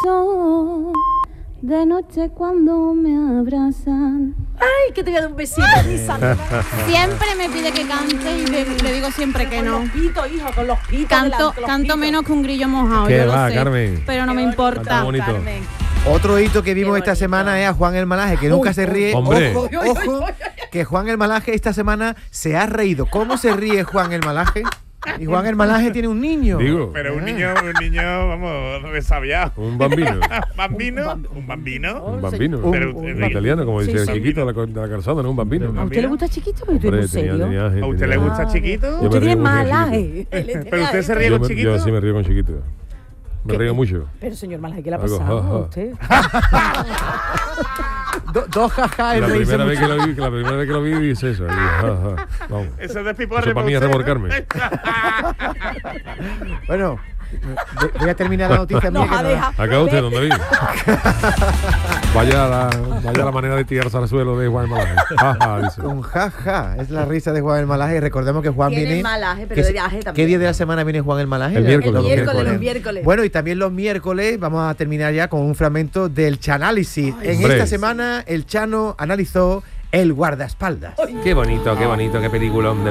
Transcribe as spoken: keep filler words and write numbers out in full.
beso de noche cuando me abrazan. Ay, que te voy a dar un besito, mi Sandra. Siempre me pide que cante y le, le digo siempre que Con no. los pitos, hijo, con los pitos. Canto, delante, los canto pitos. menos que un grillo mojado, Qué yo va, lo sé, Carmen. pero no Qué me bonito, importa. bonito. Carmen. Otro hito que vimos Qué esta bonito. semana es a Juan el Malaje, que nunca Uy, se uy, ríe. Hombre. Ojo, Uy, uy, uy, ojo, uy, que Juan el Malaje esta semana se ha reído. ¿Cómo se ríe Juan el Malaje? Y Juan el Malaje tiene un niño. Digo, Pero un niño, un niño, vamos, resabiado. un bambino. ¿Bambino? ¿Un bambino? Un bambino. Un- Pero, un- En italiano, como Sí, dice sí. el chiquito de la, de la calzada, no un bambino. ¿A usted le gusta chiquito? Pero tú Hombre, eres muy tenía- serio. tenía gente, ¿A usted tenía- le gusta Ah, chiquito? Yo Usted me tiene río mucho de malaje. Pero usted se ríe Yo, con me- chiquito. yo sí me río con chiquito. Me ¿Qué? río mucho. Pero señor Malaje, ¿qué le ha Algo, pasado ja, ja. a usted? Do- dos jajas, La el reírse primera, vez que mucho. lo vi, la primera vez que lo vi, dice eso. Y, ja, ja, vamos. Eso es despiporre. Eso para mí es usted, ¿no? remorcarme. Bueno, de- voy a terminar la noticia mía. Nos que ha no- dejado. Acá usted, don David. Vaya la, vaya la manera de tirarse al suelo de Juan Malaje. Ja, ja, dice. Con jaja, es la risa de Juan el Malaje. Recordemos que Juan Tiene viene. malaje, pero ¿qué, de viaje también. ¿Qué día de la semana viene Juan el Malaje? El miércoles. Los El miércoles, los miércoles. Bueno, y también los miércoles vamos a terminar ya con un fragmento del Chanálisis. En Hombre. esta semana, el Chano analizó El guardaespaldas. Qué bonito, qué bonito, qué peliculón de